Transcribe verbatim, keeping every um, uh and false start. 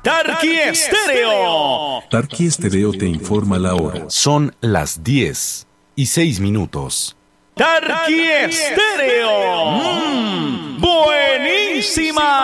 Tarqui Estéreo. Tarqui Estéreo te informa la hora. Son las diez y seis minutos. Tarqui Estéreo. Mm, buenísima.